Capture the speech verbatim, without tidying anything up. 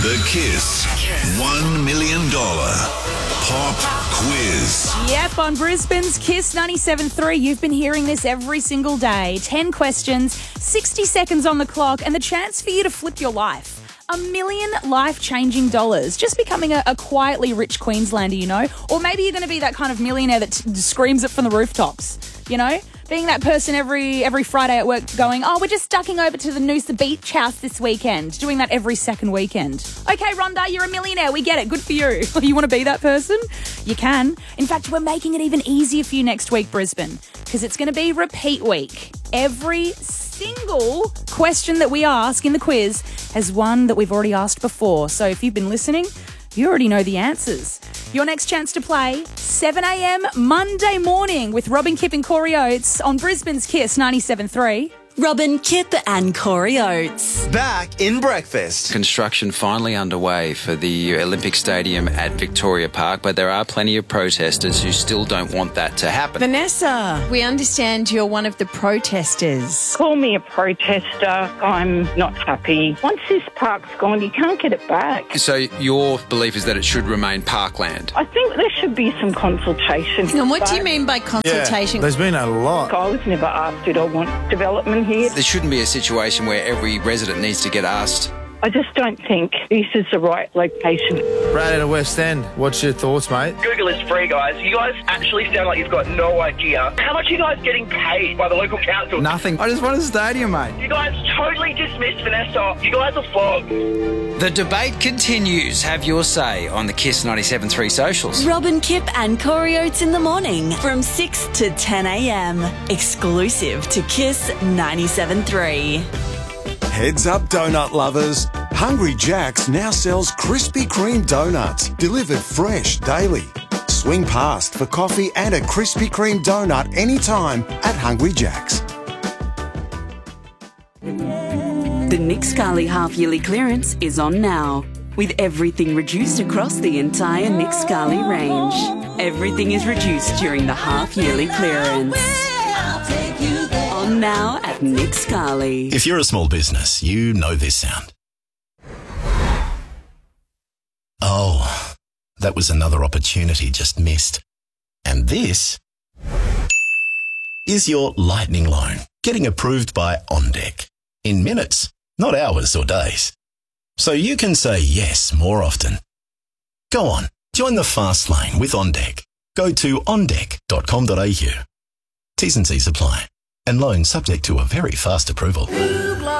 The Kiss one million dollars Pop Quiz. Yep, on Brisbane's Kiss ninety-seven point three, you've been hearing this every single day. ten questions, sixty seconds on the clock, and the chance for you to flip your life. A million life-changing dollars. Just becoming a, a quietly rich Queenslander, you know? Or maybe you're going to be that kind of millionaire that t- screams it from the rooftops, you know? Being that person every every Friday at work going, oh, we're just ducking over to the Noosa Beach House this weekend. Doing that every second weekend. Okay, Rhonda, you're a millionaire. We get it. Good for you. You want to be that person? You can. In fact, we're making it even easier for you next week, Brisbane, because it's going to be repeat week. Every single question that we ask in the quiz has one that we've already asked before. So if you've been listening, you already know the answers. Your next chance to play, seven a.m. Monday morning with Robin, Kip and Corey Oates on Brisbane's Kiss ninety-seven point three. Robin, Kip and Corey Oates. Back in breakfast. Construction finally underway for the Olympic Stadium at Victoria Park, but there are plenty of protesters who still don't want that to happen. Vanessa, we understand you're one of the protesters. Call me a protester. I'm not happy. Once this park's gone, you can't get it back. So your belief is that it should remain parkland? I think there should be some consultation. And what do you mean by consultation? Yeah, there's been a lot. I was never asked, did I want development here? There shouldn't be a situation where every resident needs to get asked. I just don't think this is the right location. Brad out of West End, what's your thoughts, mate? Google is free, guys. You guys actually sound like you've got no idea. How much are you guys getting paid by the local council? Nothing. I just want a stadium, mate. You guys totally dismissed Vanessa. You guys are flogged. The debate continues. Have your say on the Kiss ninety-seven point three socials. Robin, Kip and Corey Oates in the morning from six to ten a.m. Exclusive to Kiss ninety-seven point three. Heads up, donut lovers. Hungry Jack's now sells Krispy Kreme donuts, delivered fresh daily. Swing past for coffee and a Krispy Kreme donut anytime at Hungry Jack's. The Nick Scali half-yearly clearance is on now, with everything reduced across the entire Nick Scali range. Everything is reduced during the half-yearly clearance. On now at Nick Scali. If you're a small business, you know this sound. Oh, that was another opportunity just missed. And this is your lightning loan, getting approved by OnDeck. In minutes, not hours or days. So you can say yes more often. Go on, join the fast lane with OnDeck. Go to on deck dot com dot a u. T's and C's apply. And loan subject to a very fast approval.